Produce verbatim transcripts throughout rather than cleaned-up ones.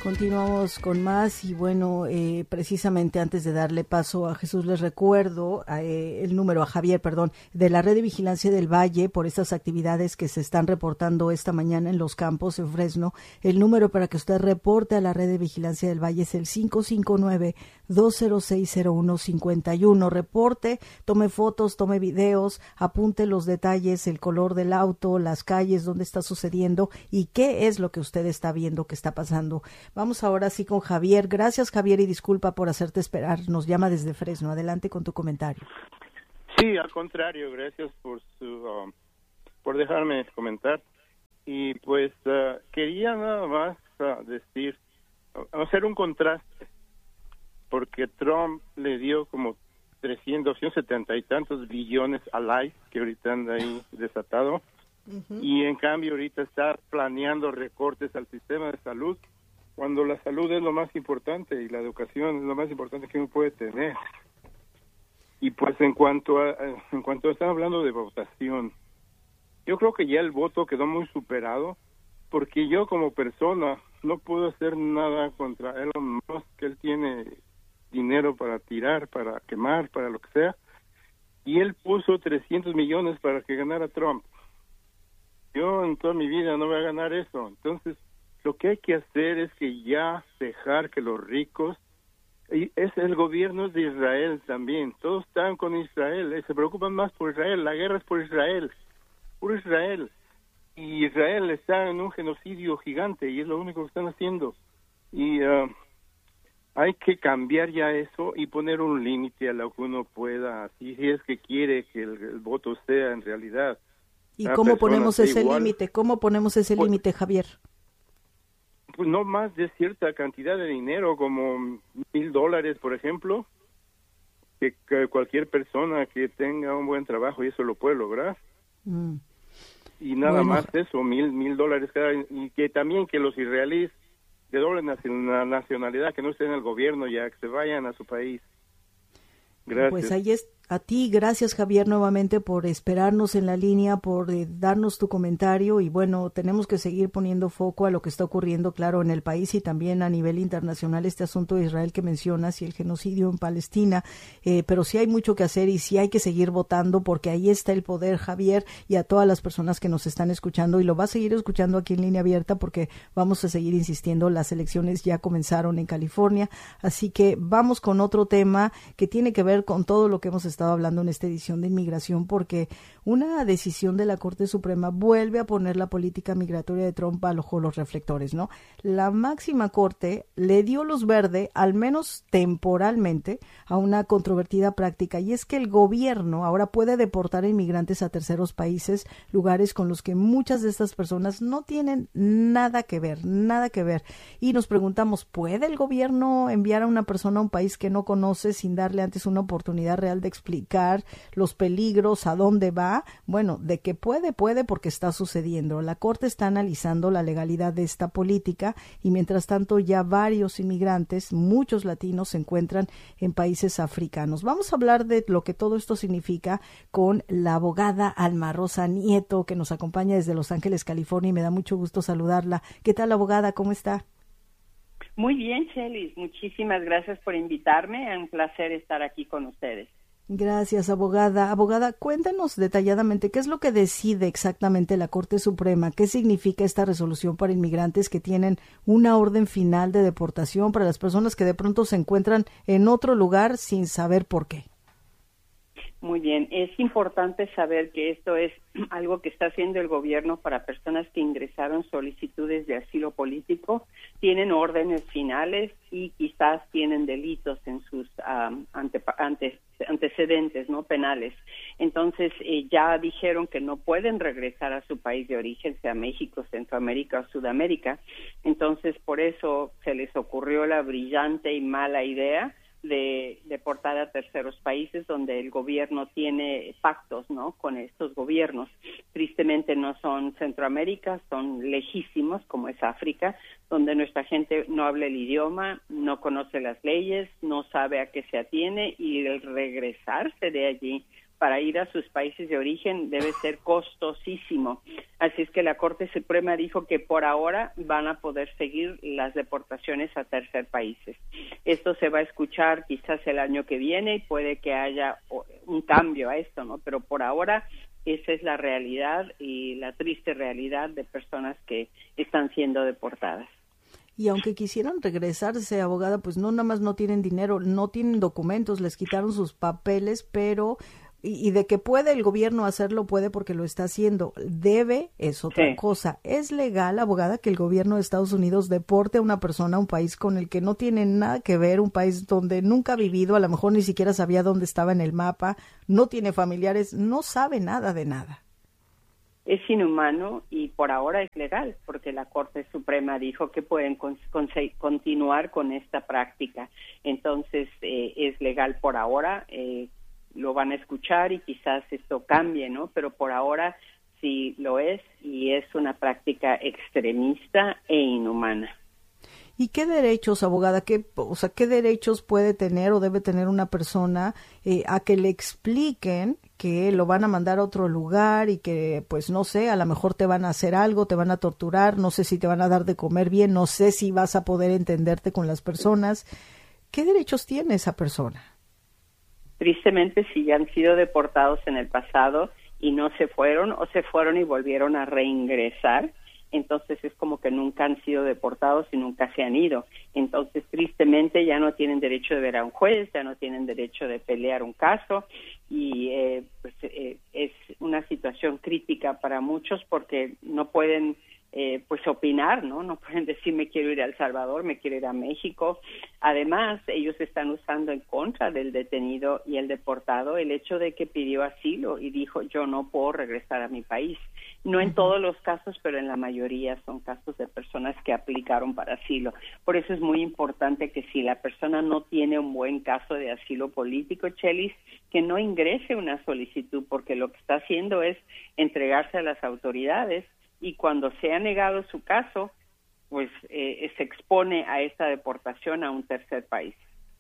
Continuamos con más y bueno, eh, precisamente antes de darle paso a Jesús les recuerdo eh, el número a Javier, perdón, de la Red de Vigilancia del Valle por estas actividades que se están reportando esta mañana en los campos en Fresno. El número para que usted reporte a la Red de Vigilancia del Valle es el cinco cinco nueve, dos cero seis, cero uno cinco uno. Reporte, tome fotos, tome videos, apunte los detalles, el color del auto, las calles, dónde está sucediendo y qué es lo que usted está viendo que está pasando. Vamos ahora sí con Javier. Gracias, Javier, y disculpa por hacerte esperar. Nos llama desde Fresno. Adelante con tu comentario. Sí, al contrario, gracias por su um, por dejarme comentar. Y pues uh, quería nada más uh, decir, uh, hacer un contraste, porque Trump le dio como trescientos, doscientos setenta y tantos billones al I C E, que ahorita anda ahí desatado, uh-huh. Y en cambio ahorita está planeando recortes al sistema de salud, cuando la salud es lo más importante y la educación es lo más importante que uno puede tener. Y pues en cuanto a en cuanto a están hablando de votación, yo creo que ya el voto quedó muy superado, porque yo como persona no puedo hacer nada contra Elon Musk, que él tiene dinero para tirar, para quemar, para lo que sea, y él puso trescientos millones para que ganara Trump. Yo en toda mi vida no voy a ganar eso, entonces lo que hay que hacer es que ya dejar que los ricos, y es el gobierno de Israel también, todos están con Israel, eh, se preocupan más por Israel, la guerra es por Israel, por Israel, y Israel está en un genocidio gigante y es lo único que están haciendo, y uh, hay que cambiar ya eso y poner un límite a lo que uno pueda, así si es que quiere que el, el voto sea en realidad. ¿Y cómo ponemos ese límite? ¿Cómo ponemos ese pues, límite, Javier? Pues no más de cierta cantidad de dinero, como mil dólares, por ejemplo, que, que cualquier persona que tenga un buen trabajo y eso lo puede lograr. Mm. Y nada bueno. más eso, mil mil dólares cada, y que también que los israelíes de doble nacionalidad, que no estén en el gobierno ya, que se vayan a su país. Gracias. Pues ahí es a ti, gracias Javier nuevamente por esperarnos en la línea, por eh, darnos tu comentario y bueno, tenemos que seguir poniendo foco a lo que está ocurriendo, claro, en el país y también a nivel internacional, este asunto de Israel que mencionas y el genocidio en Palestina, eh, pero sí hay mucho que hacer y sí hay que seguir votando porque ahí está el poder, Javier, y a todas las personas que nos están escuchando y lo va a seguir escuchando aquí en Línea Abierta porque vamos a seguir insistiendo, las elecciones ya comenzaron en California, así que vamos con otro tema que tiene que ver con todo lo que hemos estado hablando en esta edición de inmigración, porque una decisión de la Corte Suprema vuelve a poner la política migratoria de Trump bajo los reflectores, ¿no? La máxima corte le dio luz verde, al menos temporalmente, a una controvertida práctica, y es que el gobierno ahora puede deportar a inmigrantes a terceros países, lugares con los que muchas de estas personas no tienen nada que ver, nada que ver. Y nos preguntamos, ¿puede el gobierno enviar a una persona a un país que no conoce sin darle antes una oportunidad real de explicar los peligros, a dónde va? Bueno, de que puede, puede porque está sucediendo. La Corte está analizando la legalidad de esta política y mientras tanto ya varios inmigrantes, muchos latinos, se encuentran en países africanos. Vamos a hablar de lo que todo esto significa con la abogada Alma Rosa Nieto, que nos acompaña desde Los Ángeles, California, y me da mucho gusto saludarla. ¿Qué tal, abogada? ¿Cómo está? Muy bien, Chelis. Muchísimas gracias por invitarme. Es un placer estar aquí con ustedes. Gracias, abogada. Abogada, cuéntanos detalladamente qué es lo que decide exactamente la Corte Suprema, qué significa esta resolución para inmigrantes que tienen una orden final de deportación para las personas que de pronto se encuentran en otro lugar sin saber por qué. Muy bien, es importante saber que esto es algo que está haciendo el gobierno para personas que ingresaron solicitudes de asilo político, tienen órdenes finales y quizás tienen delitos en sus um, ante, ante, antecedentes no penales. Entonces eh, ya dijeron que no pueden regresar a su país de origen, sea México, Centroamérica o Sudamérica. Entonces por eso se les ocurrió la brillante y mala idea de deportar a terceros países donde el gobierno tiene pactos, ¿no?, con estos gobiernos. Tristemente no son Centroamérica, son lejísimos, como es África, donde nuestra gente no habla el idioma, no conoce las leyes, no sabe a qué se atiene y el regresarse de allí para ir a sus países de origen debe ser costosísimo. Así es que la Corte Suprema dijo que por ahora van a poder seguir las deportaciones a tercer países. Esto se va a escuchar quizás el año que viene y puede que haya un cambio a esto, ¿no? Pero por ahora esa es la realidad y la triste realidad de personas que están siendo deportadas. Y aunque quisieran regresarse, abogada, pues no, nada más no tienen dinero, no tienen documentos, les quitaron sus papeles, pero, y, y de que puede el gobierno hacerlo, puede porque lo está haciendo. Debe es otra sí. cosa. ¿Es legal, abogada, que el gobierno de Estados Unidos deporte a una persona a un país con el que no tiene nada que ver, un país donde nunca ha vivido, a lo mejor ni siquiera sabía dónde estaba en el mapa, no tiene familiares, no sabe nada de nada? Es inhumano y por ahora es legal, porque la Corte Suprema dijo que pueden con, con, continuar con esta práctica. Entonces, eh, es legal por ahora, eh, lo van a escuchar y quizás esto cambie, ¿no? Pero por ahora sí lo es y es una práctica extremista e inhumana. ¿Y qué derechos, abogada, qué, o sea, qué derechos puede tener o debe tener una persona eh, a que le expliquen que lo van a mandar a otro lugar y que, pues, no sé, a lo mejor te van a hacer algo, te van a torturar, no sé si te van a dar de comer bien, no sé si vas a poder entenderte con las personas? ¿Qué derechos tiene esa persona? Tristemente, si ya han sido deportados en el pasado y no se fueron o se fueron y volvieron a reingresar, entonces es como que nunca han sido deportados y nunca se han ido. Entonces, tristemente, ya no tienen derecho de ver a un juez, ya no tienen derecho de pelear un caso y eh, pues eh, es una situación crítica para muchos porque no pueden eh, pues opinar, ¿no? No pueden decir me quiero ir a El Salvador, me quiero ir a México. Además, ellos están usando en contra del detenido y el deportado el hecho de que pidió asilo y dijo yo no puedo regresar a mi país. No en todos los casos, pero en la mayoría son casos de personas que aplicaron para asilo. Por eso es muy importante que si la persona no tiene un buen caso de asilo político, Chelis, que no ingrese una solicitud, porque lo que está haciendo es entregarse a las autoridades y cuando se ha negado su caso, pues eh, se expone a esta deportación a un tercer país.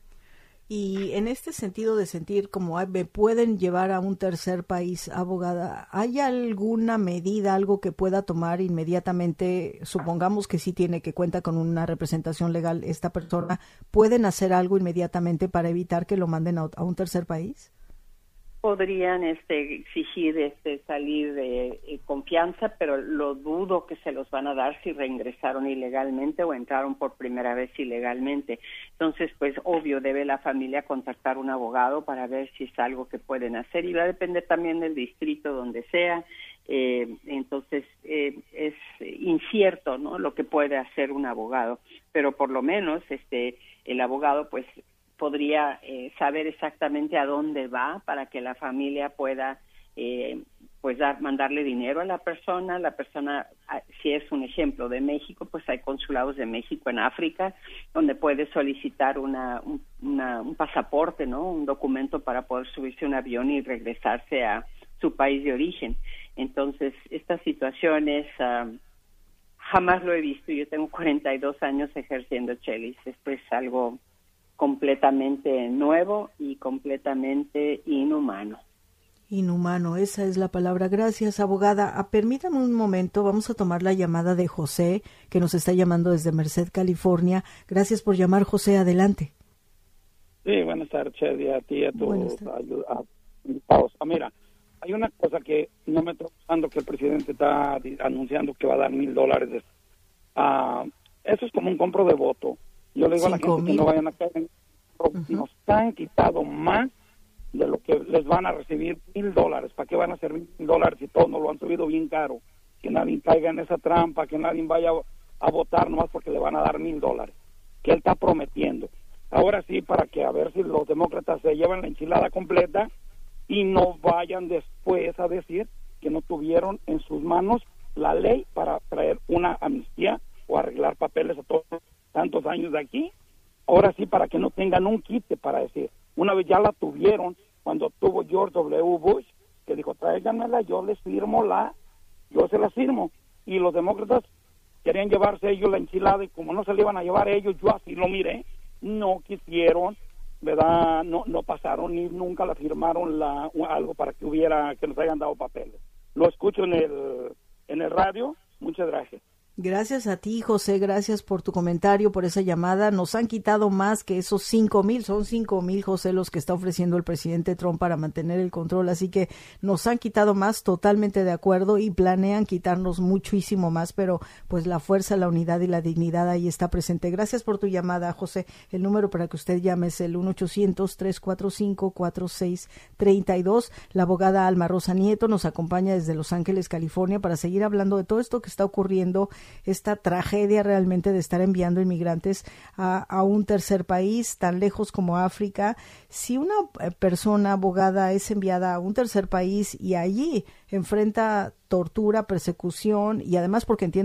Y en este sentido de sentir como me pueden llevar a un tercer país, abogada, ¿hay alguna medida, algo que pueda tomar inmediatamente? Supongamos que sí tiene, que cuenta con una representación legal esta persona, ¿pueden hacer algo inmediatamente para evitar que lo manden a, a un tercer país? Podrían este, exigir este, salir de eh, confianza, pero lo dudo que se los van a dar si reingresaron ilegalmente o entraron por primera vez ilegalmente. Entonces, pues, obvio, debe la familia contactar un abogado para ver si es algo que pueden hacer y va a depender también del distrito donde sea. Eh, entonces, eh, es incierto, ¿no?, lo que puede hacer un abogado, pero por lo menos este, el abogado, pues, podría eh, saber exactamente a dónde va para que la familia pueda eh, pues dar, mandarle dinero a la persona. La persona, si es un ejemplo de México, pues hay consulados de México en África donde puede solicitar una, un, una, un pasaporte, ¿no?, un documento para poder subirse a un avión y regresarse a su país de origen. Entonces, estas situaciones uh, jamás lo he visto. Yo tengo cuarenta y dos años ejerciendo, Chelis. Esto es algo completamente nuevo y completamente inhumano. Inhumano, esa es la palabra. Gracias, abogada. Ah, permítame un momento, vamos a tomar la llamada de José, que nos está llamando desde Merced, California. Gracias por llamar, José, adelante. Sí, buenas tardes, Chedi, a ti y a tus invitados. Ah, mira, hay una cosa que no me está gustando, que el presidente está anunciando que va a dar mil dólares. Ah, eso es como un compro de voto. Yo le digo a la gente que no vayan a caer en... Uh-huh. Nos han quitado más de lo que les van a recibir mil dólares. ¿Para qué van a servir mil dólares si todos nos lo han subido bien caro? Que nadie caiga en esa trampa, que nadie vaya a votar nomás porque le van a dar mil dólares. Que él está prometiendo. Ahora sí, para que a ver si los demócratas se llevan la enchilada completa y no vayan después a decir que no tuvieron en sus manos la ley para traer una amnistía o arreglar papeles a todos tantos años de aquí. Ahora sí, para que no tengan un quite para decir. Una vez ya la tuvieron cuando tuvo George W. Bush, que dijo, tráiganmela, yo les firmo la, yo se la firmo. Y los demócratas querían llevarse ellos la enchilada y como no se la iban a llevar ellos, yo así lo miré, no quisieron ¿verdad? No, no pasaron ni nunca la firmaron la, algo para que hubiera, que nos hayan dado papeles. Lo escucho en el, en el radio. Muchas gracias. Gracias a ti, José, gracias por tu comentario, por esa llamada. Nos han quitado más que esos cinco mil, son cinco mil, José, los que está ofreciendo el presidente Trump para mantener el control, así que nos han quitado más, totalmente de acuerdo, y planean quitarnos muchísimo más, pero pues la fuerza, la unidad y la dignidad ahí está presente. Gracias por tu llamada, José. El número para que usted llame es el uno ochocientos, tres cuatro cinco, cuatro seis tres dos. La abogada Alma Rosa Nieto nos acompaña desde Los Ángeles, California, para seguir hablando de todo esto que está ocurriendo, esta tragedia realmente de estar enviando inmigrantes a, a un tercer país tan lejos como África. Si una persona abogada es enviada a un tercer país y allí enfrenta tortura, persecución y además porque entiendo